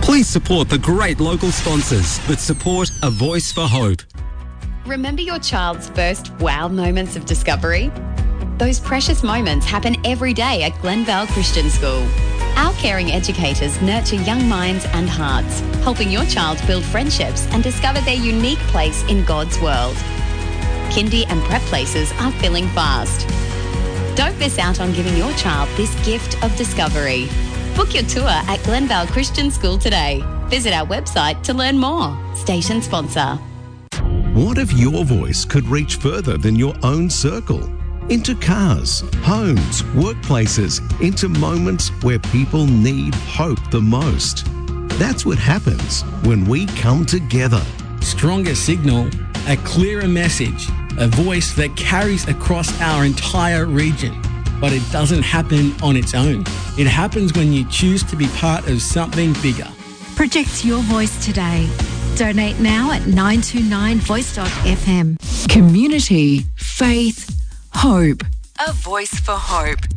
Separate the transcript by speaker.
Speaker 1: Please support the great local sponsors that support A Voice for Hope.
Speaker 2: Remember your child's first wow moments of discovery? Those precious moments happen every day at Glenvale Christian School. Our caring educators nurture young minds and hearts, helping your child build friendships and discover their unique place in God's world. Kindy and prep places are filling fast. Don't miss out on giving your child this gift of discovery. Book your tour at Glenvale Christian School today. Visit our website to learn more. Station sponsor.
Speaker 3: What if your voice could reach further than your own circle? Into cars, homes, workplaces, into moments where people need hope the most. That's what happens when we come together.
Speaker 4: Stronger signal, a clearer message, a voice that carries across our entire region. But it doesn't happen on its own. It happens when you choose to be part of something bigger.
Speaker 5: Project your voice today. Donate now at 929voice.fm.
Speaker 6: Community, faith, hope.
Speaker 7: A Voice for Hope.